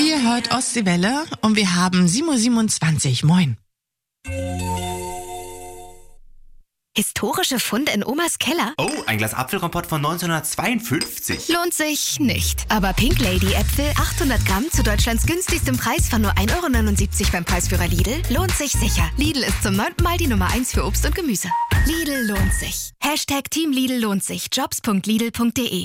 Ihr hört Ostseewelle und wir haben 7:27 Uhr. Moin. Historische Funde in Omas Keller? Oh, ein Glas Apfelkompott von 1952. Lohnt sich nicht. Aber Pink Lady Äpfel, 800 Gramm zu Deutschlands günstigstem Preis von nur 1,79 € beim Preisführer Lidl, lohnt sich sicher. Lidl ist zum 9. Mal die Nummer 1 für Obst und Gemüse. Lidl lohnt sich. #Team Lidl lohnt sich. Jobs.lidl.de.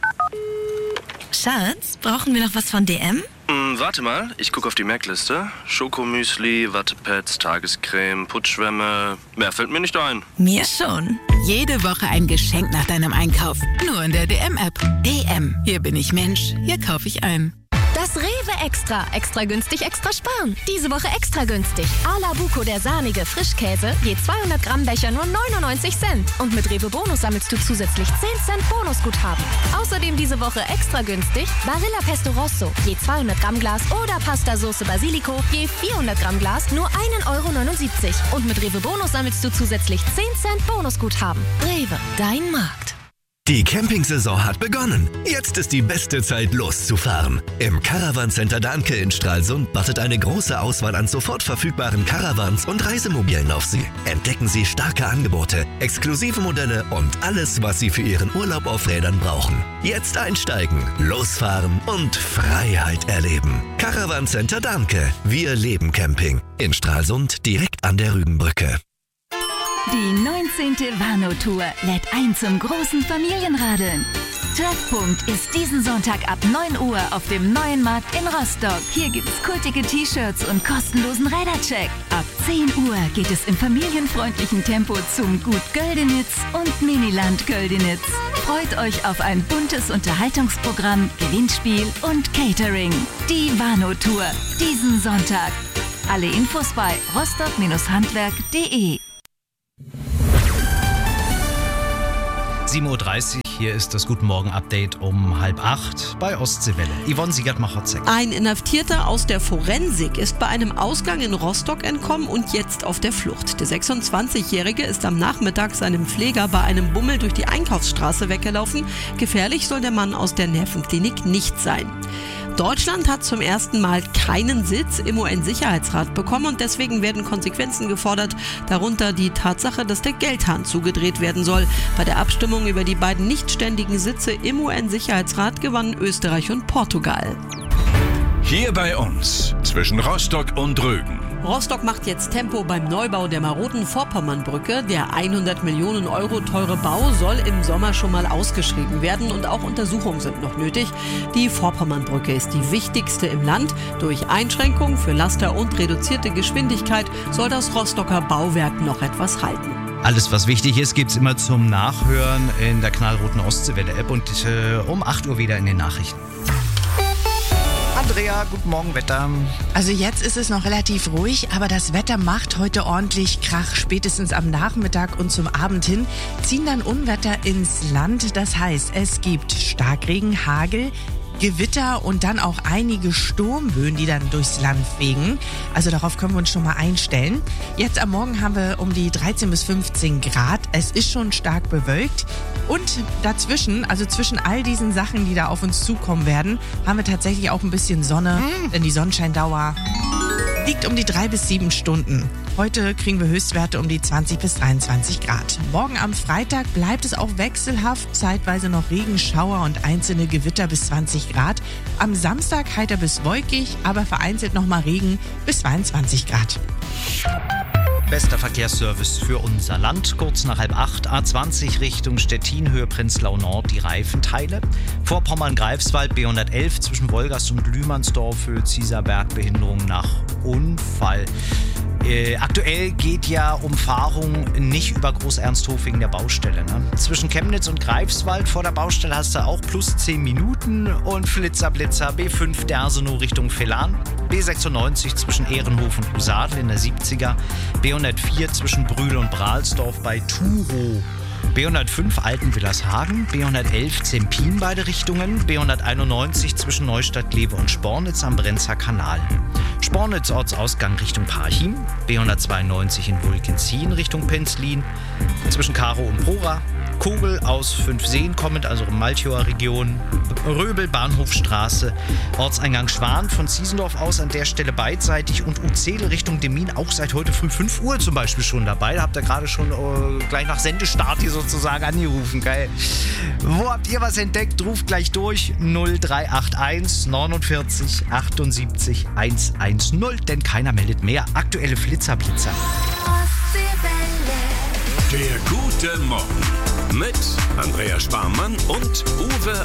Schatz, brauchen wir noch was von DM? Warte mal, ich gucke auf die Merkliste. Schokomüsli, Wattepads, Tagescreme, Putzschwämme. Mehr fällt mir nicht ein. Mir schon. Jede Woche ein Geschenk nach deinem Einkauf. Nur in der DM-App. DM. Hier bin ich Mensch. Hier kaufe ich ein. Das Rewe Extra. Extra günstig, extra sparen. Diese Woche extra günstig. A la Buco, der sahnige Frischkäse. Je 200 Gramm Becher nur 99 Cent. Und mit Rewe Bonus sammelst du zusätzlich 10 Cent Bonusguthaben. Außerdem diese Woche extra günstig. Barilla Pesto Rosso. Je 200 Gramm Glas oder Pasta-Soße Basilico. Je 400 Gramm Glas nur 1,79 €. Und mit Rewe Bonus sammelst du zusätzlich 10 Cent Bonusguthaben. Rewe, dein Markt. Die Campingsaison hat begonnen. Jetzt ist die beste Zeit, loszufahren. Im Caravan Center Dahnke in Stralsund wartet eine große Auswahl an sofort verfügbaren Caravans und Reisemobilen auf Sie. Entdecken Sie starke Angebote, exklusive Modelle und alles, was Sie für Ihren Urlaub auf Rädern brauchen. Jetzt einsteigen, losfahren und Freiheit erleben. Caravan Center Dahnke. Wir leben Camping. In Stralsund direkt an der Rügenbrücke. Die 19. Warnow-Tour lädt ein zum großen Familienradeln. Treffpunkt ist diesen Sonntag ab 9 Uhr auf dem Neuen Markt in Rostock. Hier gibt's kultige T-Shirts und kostenlosen Rädercheck. Ab 10 Uhr geht es im familienfreundlichen Tempo zum Gut Göldenitz und Miniland Göldenitz. Freut euch auf ein buntes Unterhaltungsprogramm, Gewinnspiel und Catering. Die Warnow-Tour, diesen Sonntag. Alle Infos bei rostock-handwerk.de. 7:30 Uhr, hier ist das Guten Morgen-Update um 7:30 bei Ostseewelle. Yvonne Siegert-Machotzek. Ein Inhaftierter aus der Forensik ist bei einem Ausgang in Rostock entkommen und jetzt auf der Flucht. Der 26-Jährige ist am Nachmittag seinem Pfleger bei einem Bummel durch die Einkaufsstraße weggelaufen. Gefährlich soll der Mann aus der Nervenklinik nicht sein. Deutschland hat zum ersten Mal keinen Sitz im UN-Sicherheitsrat bekommen und deswegen werden Konsequenzen gefordert, darunter die Tatsache, dass der Geldhahn zugedreht werden soll. Bei der Abstimmung über die beiden nichtständigen Sitze im UN-Sicherheitsrat gewannen Österreich und Portugal. Hier bei uns, zwischen Rostock und Rügen. Rostock macht jetzt Tempo beim Neubau der maroden Vorpommernbrücke. Der 100 Millionen € teure Bau soll im Sommer schon mal ausgeschrieben werden und auch Untersuchungen sind noch nötig. Die Vorpommernbrücke ist die wichtigste im Land. Durch Einschränkungen für Laster und reduzierte Geschwindigkeit soll das Rostocker Bauwerk noch etwas halten. Alles, was wichtig ist, gibt's immer zum Nachhören in der knallroten Ostseewelle-App und um 8 Uhr wieder in den Nachrichten. Andrea, guten Morgen, Wetter. Also jetzt ist es noch relativ ruhig, aber das Wetter macht heute ordentlich Krach. Spätestens am Nachmittag und zum Abend hin ziehen dann Unwetter ins Land. Das heißt, es gibt Starkregen, Hagel, Gewitter und dann auch einige Sturmböen, die dann durchs Land fegen. Also darauf können wir uns schon mal einstellen. Jetzt am Morgen haben wir um die 13 bis 15 Grad. Es ist schon stark bewölkt. Und dazwischen, also zwischen all diesen Sachen, die da auf uns zukommen werden, haben wir tatsächlich auch ein bisschen Sonne. Denn die Sonnenscheindauer liegt um die 3 bis 7 Stunden. Heute kriegen wir Höchstwerte um die 20 bis 23 Grad. Morgen am Freitag bleibt es auch wechselhaft, zeitweise noch Regenschauer und einzelne Gewitter bis 20 Grad. Am Samstag heiter bis wolkig, aber vereinzelt nochmal Regen bis 22 Grad. Bester Verkehrsservice für unser Land. Kurz nach 7:30, A20 Richtung Stettin, Höhe Prenzlau Nord, die Reifenteile. Vorpommern-Greifswald, B111 zwischen Wolgast und Lühmannsdorf, Höhe Zieserberg, Behinderung nach Unfall. Aktuell geht ja Umfahrung nicht über Groß-Ernsthof wegen der Baustelle. Ne? Zwischen Chemnitz und Greifswald vor der Baustelle hast du auch plus 10 Minuten und Flitzer-Blitzer B5 Dersenow Richtung Velan, B96 zwischen Ehrenhof und Usadel in der 70er, B104 zwischen Brühl und Brahlsdorf bei Turow, B105 Altenwillershagen, B111 Zempin beide Richtungen, B191 zwischen Neustadt, Kleve und Spornitz am Brenzer Kanal. Spornitz Ortsausgang Richtung Parchim, B192 in Wulkenzien Richtung Penzlin, zwischen Karo und Prora, Kogel aus 5 Seen kommend, also Malchower Region, Röbel, Bahnhofstraße, Ortseingang Schwan von Ziesendorf aus an der Stelle beidseitig und Uzedel Richtung Demmin auch seit heute früh 5 Uhr zum Beispiel schon dabei. Da habt ihr gerade schon gleich nach Sendestart hier sozusagen angerufen. Geil. Wo habt ihr was entdeckt? Ruft gleich durch 0381 49 78 110, denn keiner meldet mehr. Aktuelle Flitzer. Der gute Morgen mit Andrea Sparmann und Uwe